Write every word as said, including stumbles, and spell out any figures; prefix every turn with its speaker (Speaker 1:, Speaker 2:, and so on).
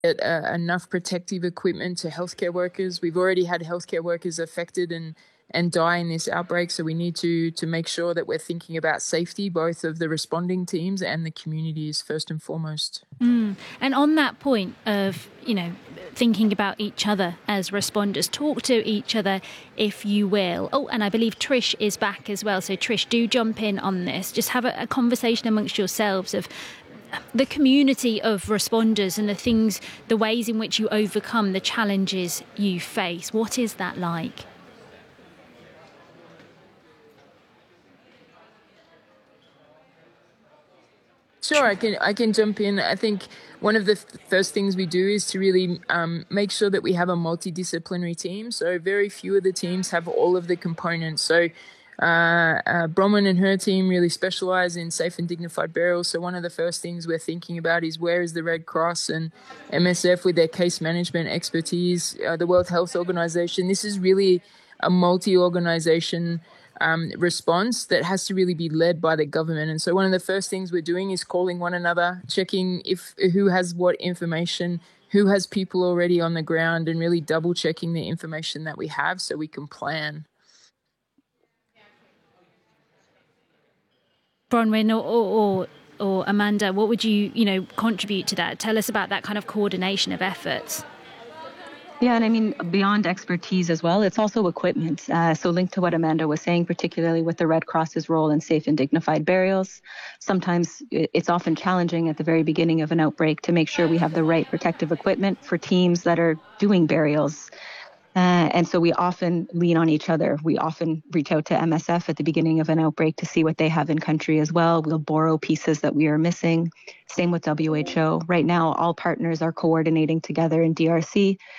Speaker 1: get uh, enough protective equipment to healthcare workers. We've already had healthcare workers affected and and die in this outbreak, so we need to to make sure that we're thinking about safety, both of the responding teams and the communities first and foremost.
Speaker 2: Mm. And on that point of, you know, thinking about each other as responders, talk to each other, if you will. Oh, and I believe Trish is back as well. So Trish, do jump in on this. Just have a, a conversation amongst yourselves of the community of responders and the things, the ways in which you overcome the challenges you face. What is that like?
Speaker 1: Sure, I can I can jump in. I think one of the f- first things we do is to really um, make sure that we have a multidisciplinary team. So very few of the teams have all of the components. So uh, uh, Bronwyn and her team really specialize in safe and dignified burials. So one of the first things we're thinking about is where is the Red Cross and M S F with their case management expertise, uh, the World Health Organization. This is really a multi-organization Um, response that has to really be led by the government. And so one of the first things we're doing is calling one another, checking if who has what information, who has people already on the ground, and really double checking the information that we have so we can plan.
Speaker 2: Bronwyn or, or, or Amanda, what would you, you know, contribute to that? Tell us about that kind of coordination of efforts.
Speaker 3: Yeah, and I mean, beyond expertise as well, it's also equipment. Uh, so linked to what Amanda was saying, particularly with the Red Cross's role in safe and dignified burials, sometimes it's often challenging at the very beginning of an outbreak to make sure we have the right protective equipment for teams that are doing burials. Uh, and so we often lean on each other. We often reach out to M S F at the beginning of an outbreak to see what they have in country as well. We'll borrow pieces that we are missing. Same with W H O. Right now, all partners are coordinating together in D R C